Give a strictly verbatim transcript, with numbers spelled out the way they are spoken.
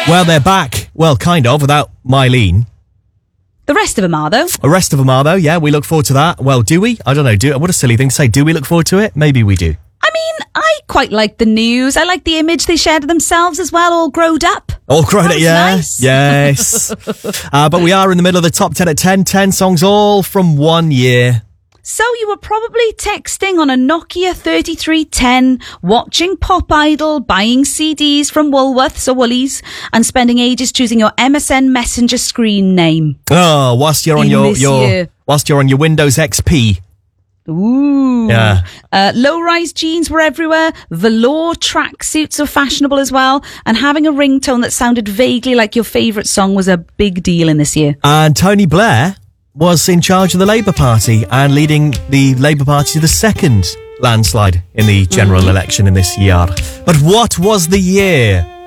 Well, they're back. Well, kind of, without Mylene. The rest of them are, though. The rest of them are, though, yeah, we look forward to that. Well, do we? I don't know. Do What a silly thing to say. Do we look forward to it? Maybe we do. I mean, I quite like the news. I like the image they shared of themselves as well, all growed up. All grown up, yeah. Nice. Yes. uh, but we are in the middle of the top ten at ten. ten songs all from one year. So you were probably texting on a Nokia thirty-three ten, watching Pop Idol, buying C Ds from Woolworths or Woolies, and spending ages choosing your M S N Messenger screen name. Oh, whilst you're on In your, this your year. whilst you're on your Windows X P. Ooh. Yeah. Uh, low-rise jeans were everywhere. Velour tracksuits were fashionable as well. And having a ringtone that sounded vaguely like your favourite song was a big deal in this year. And Tony Blair was in charge of the Labour Party and leading the Labour Party to the second landslide in the general mm. election in this year. But what was the year